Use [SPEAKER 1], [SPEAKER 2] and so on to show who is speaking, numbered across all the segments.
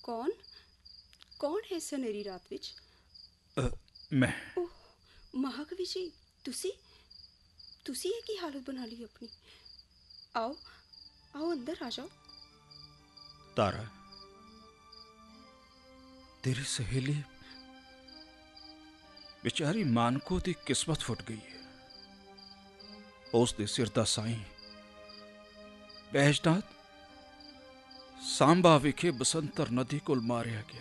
[SPEAKER 1] कौन कौन है इस हनेरी रात विच?
[SPEAKER 2] मैं
[SPEAKER 1] ओह महाकवि जी, तुसी तुसी ये की हालत बना ली अपनी? आओ आओ अंदर आ जाओ।
[SPEAKER 2] तारा, तेरी सहेली बेचारी मानको दी किस्मत फुट गई है। उस दे सिर दा साईं बैजनाथ सांबा विखे बसंतर नदी कोल मारिया गया।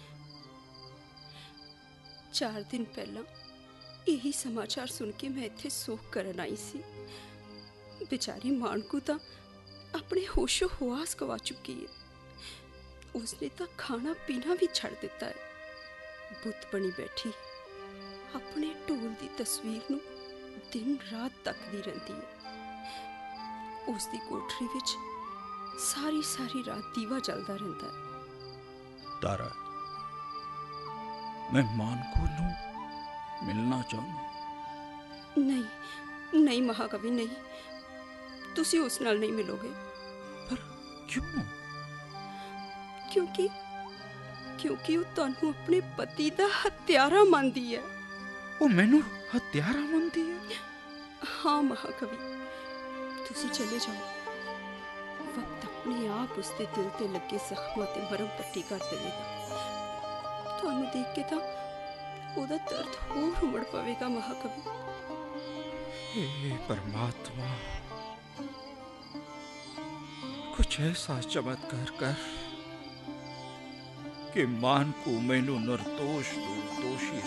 [SPEAKER 1] 4 दिन पहला यही समाचार सुन के मैं इत्थे सोख करन आई सी। बेचारी मानकू तो अपने होशो हुआस गवा चुकी है। उसने तो खाना पीना भी छड़ दिता है। बुत बनी बैठी अपने ढोल दी तस्वीर नू दिन रात तकदी रहती है। उसकी कोठरी विच सारी सारी रात दीवा जलता रहता है।
[SPEAKER 2] तारा, मैं मानको नू मिलना चाहूं।
[SPEAKER 1] नहीं नहीं महाकवि, नहीं, तुसी उस नाल नहीं मिलोगे।
[SPEAKER 2] पर क्यों?
[SPEAKER 1] क्योंकि क्योंकि वो तुहानू अपने पति दा हत्यारा मानदी है।
[SPEAKER 2] वो मैनू हत्यारा मानदी है?
[SPEAKER 1] हाँ महाकवि, तुसी चले जाओ। वक्त अपने आप उसके दिल ते लगे जख्मां ते मरम पट्टी कर देगा। तुहानू देख के तो ओदा दर्द होर उमड़ पवेगा महाकवि।
[SPEAKER 2] हे परमात्मा, कुछ ऐसा चमत्कार कर कि मानकू मैनू निर्दोष दोषी